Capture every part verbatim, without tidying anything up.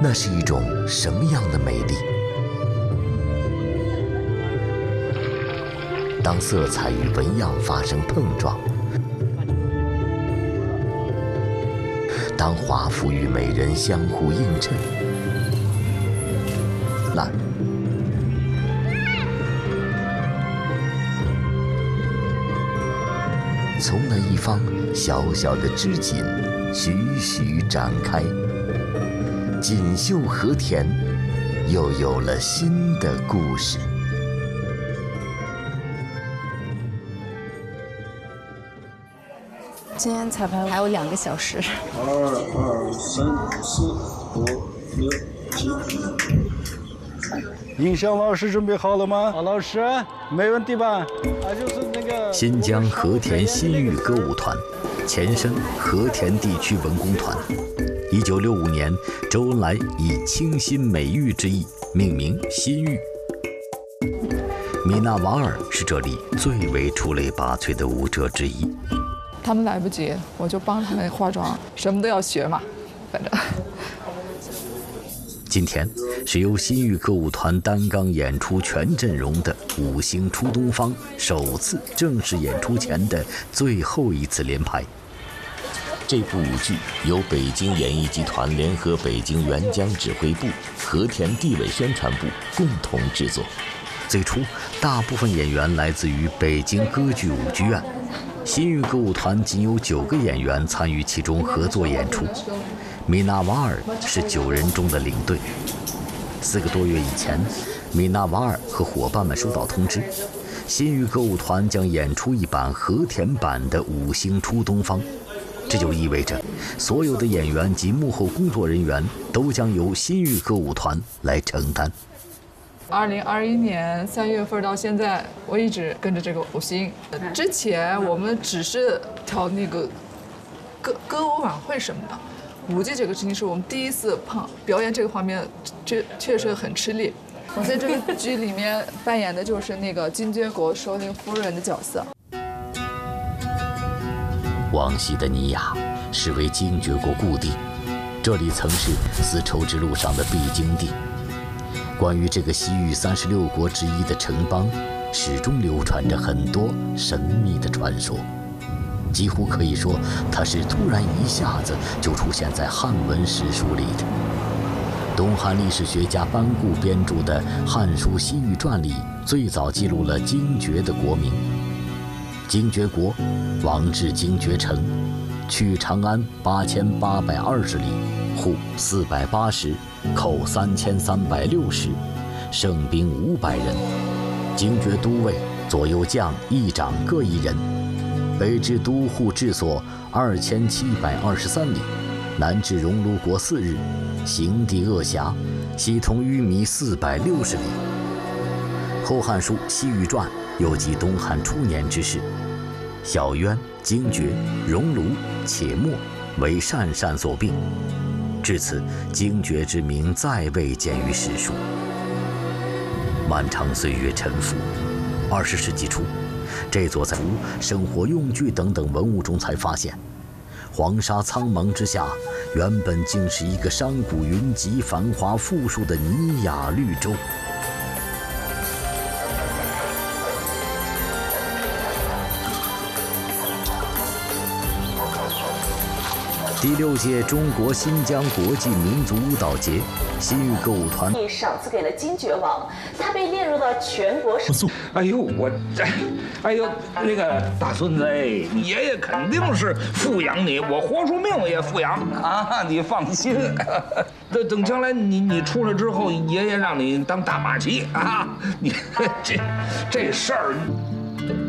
那是一种什么样的美丽？当色彩与纹样发生碰撞，当华服与美人相互映衬，蓝。 从那一方小小的织锦，徐徐展开，锦绣和田又有了新的故事。 今天彩排还有两个小时。 二二三四五六七。音响老师准备好了吗？老师，没问题吧？啊，就是那个新疆和田新域歌舞团，前身和田地区文工团。一九六五年，周恩来以清新美育之意命名新域。米娜瓦尔是这里最为出类拔萃的舞者之一。 他们来不及，我就帮他们化妆，什么都要学嘛，反正。 今天是由新域歌舞团担纲演出全阵容的五星出东方首次正式演出前的最后一次连排。这部舞剧由北京演艺集团联合北京援疆指挥部、和田地委宣传部共同制作。最初，大部分演员来自于北京歌剧舞剧院，新域歌舞团仅有九个演员参与其中合作演出。米娜瓦尔是九人中的领队。四个多月以前，米娜瓦尔和伙伴们收到通知，新域歌舞团将演出一版和田版的《五星出东方》，这就意味着所有的演员及幕后工作人员都将由新域歌舞团来承担。 二零二一年三月份到现在，我一直跟着这个五星。之前我们只是跳那个歌歌舞晚会什么的。舞剧这个事情是我们第一次碰表演这个方面，确确实很吃力。我在这个剧里面扮演的就是那个金爵国首领夫人的角色。 往昔的尼雅是为金爵国故地，这里曾是丝绸之路上的必经地。关于这个西域三十六国之一的城邦，始终流传着很多神秘的传说。几乎可以说，它是突然一下子就出现在汉文史书里的。东汉历史学家班固编著的《汉书西域传》里，最早记录了精绝的国名。精绝国，王至精绝城，去长安八千八百二十里，户四百八十，口三千三百六十，胜兵五百人。精绝都尉、左右将、议长各一人。北至都护治所二千七百二十三里，南至熔炉国四日，行地鄂狭，西通淤弥四百六十里。《后汉书·西域传》又记东汉初年之事，小渊、精绝、熔炉、且末为鄯善所并。至此，精绝之名再未见于史书。漫长岁月沉浮，二十世纪初。这座在生活用具等等文物中才发现，黄沙苍茫之下，原本竟是一个山谷云集、繁华富庶的尼雅绿洲。第六届中国新疆国际民族舞蹈节，新域歌舞团赏赐给了金爵王，他被列入了全国。 哎呦，我这，哎呦，那个大孙子，哎，你爷爷肯定是富养你，我活出命也富养啊，你放心。这等将来你你出来之后，爷爷让你当大马骑啊，你这这事儿，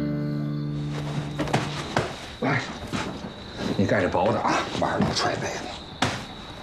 来。你盖着薄的啊，晚上老踹被子。